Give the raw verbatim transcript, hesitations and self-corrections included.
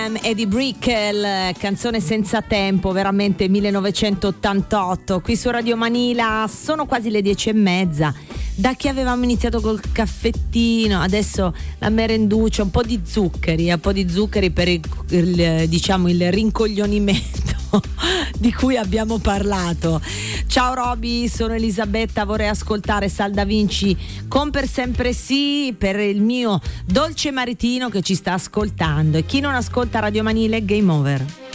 Eddie Brickell, canzone senza tempo, veramente millenovecentottantotto, qui su Radio Manila. Sono quasi le dieci e mezza. Da che avevamo iniziato col caffettino, adesso la merenduccia, un po' di zuccheri, un po' di zuccheri per il, il, diciamo il rincoglionimento di cui abbiamo parlato. Ciao Roby, sono Elisabetta, vorrei ascoltare Sal Da Vinci con Per Sempre Sì per il mio dolce maritino che ci sta ascoltando, e chi non ascolta Radio Manila è game over.